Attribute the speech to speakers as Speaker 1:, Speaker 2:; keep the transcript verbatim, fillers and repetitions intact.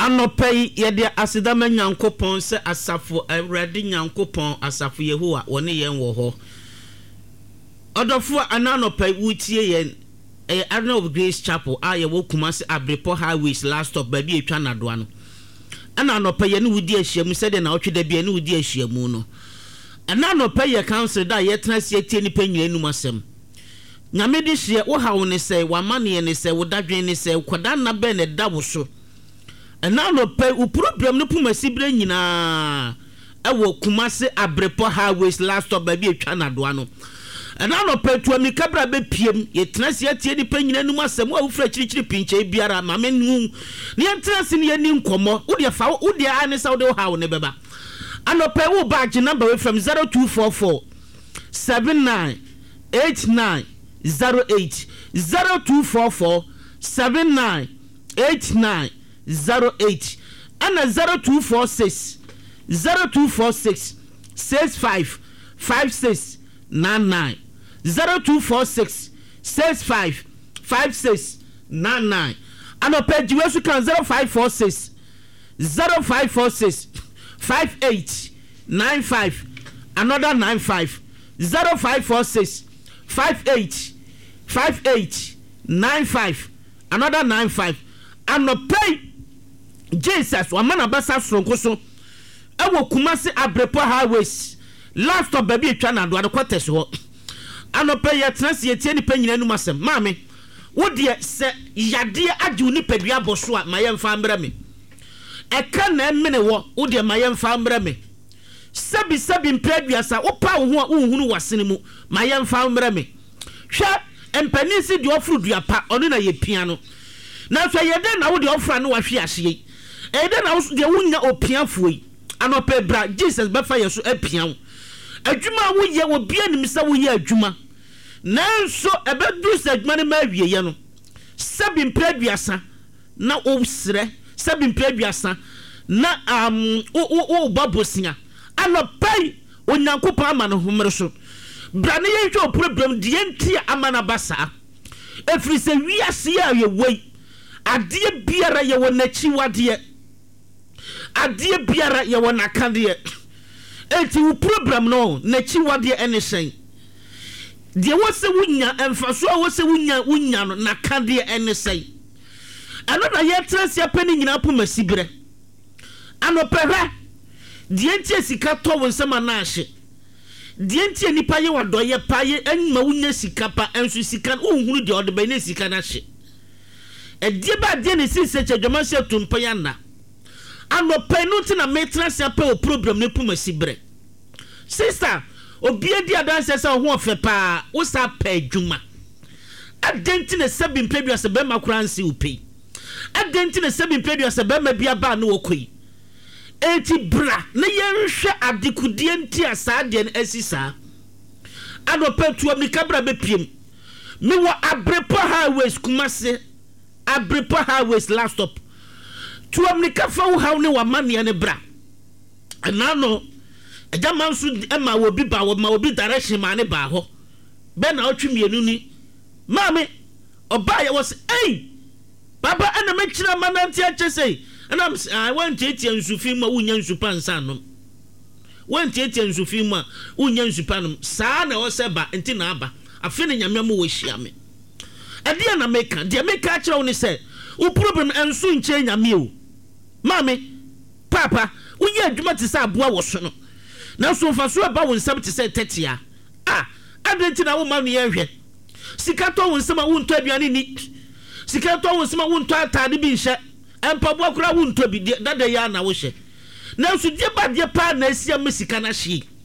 Speaker 1: Anopay yede asidama nyankopon se asafo awrade nyankopon asafo Yehowa woni yen wo ho odofo ananopay wutie yen eh Arena of Grace Chapel a ye wo Kumasi Abrepo Highways last stop ba bi etwa nadoa no ananopay ye ne wudi ahyiamu se de na otweda bi ne wudi ahyiamu no ananopay ye council da ye tena sie tie ni panyina num asem nyame de hye wo hawo ne se wa mane ne se wo dadwen ne se koda na be ne da wo so ananopay u problem no pumasi bre nyina e wo Kumasi Abrepo Highways last stop ba bi etwa nadoa no ananopay to mi kabra be piem ye tena sie tie ni panyina num asem wo fra chirichiri pinche biara mame nu ne tena se ne ni nkomo wo de fa wo de ane sa wo de hawo ne beba anopay wo badge number we from zero two four four seven nine eight nine zero eight zero two four four seven nine eight nine zero eight and zero two four six zero two four six six five five six nine nine zero two four six six five five six nine nine anopay jiwe su kan zero five four six zero five four six five eight nine five another nine five zero five four six five eight five eight nine five another nine five anopay Jesus wa mana basa sonko so e wo Kumasi Abrepo Highways last of baby etwa na do adekotes ho anopay ye transi etie ni panyina num asem maame wo de se yade age ni padua boso a mayemfa mbra me eka na emene wo wo de mayemfa mbra me sabi sabi mpraduasa wo pa wo ho a unhunu wasene mu mayemfa mbra me hwa empanisi de ofru duapa ono na ye pia no na so ye de na wo de ofra no wahwe ahye e de na wo de wonya opiafo yi anopay bra Jesus befa ye so apia wo adwuma wo ye wo bia nim se wo ye adwuma nanso ebedu se adwuma ne ma awie ye no sabi mpraduasa na wo sre sabi mpraduasa na um o o babosia anopay onyankopon ama no homre so bra ne ye hwe problem de enti amana basa efri se wiase ya ye wei ade biara ye wo nachi wade ade biara ye wo nakade enti wo problem no nachi wade ene sen de wo se wunya emfaso wo se wunya wunya no nakade ene sen anoda ye transia pani nyina pomasi bre anopere de enti sika to wo nsema na ahye de enti nipa ye wadoye paye enma wunya sika pa enso sika ohunu de ode be na sika na hye e de ba de ne sise chadwama se tumpa ya na anopay no tina metra se pa o problem ne pomasi bre sister obie di adanse se ho ofe pa wo sa pa adwuma adenti ne sabi mpedua se be makuranse upi adenti ne sabi mpedua se be ma bia ba na wokoi eti bra na yenhwe adekudie nti asade ne asisa anopay to mi kabra be piem me wo Abrepo Highways Kumasi Abrepo Highways last stop to mi kafa wo haw ne wa mane ne bra anano ejama nso ema wo bi ba wo ma wo bi direction ma ne ba ho be na otwe mienu ni mame oba ye was eh baba ana me kira mananti ache sei and I'm I want to eat and sufima unyan supan sanum. Want to eat and sufima unyan supanum. Sana or seba and tinaba. A feeling a memo wish yammy. A dear America, the America only said, "O problem and soon change a meal." Mammy, Papa, we yet do not say boy was no. Now so far so about when somebody said Tetia. Ah, I didn't know money here. Sikato when someone won't tell you any need. Sikato when someone won't try to be shut. Empa bwa kura wunto bi da da ya na wo hye na so die ba die pa na asia mesika na hye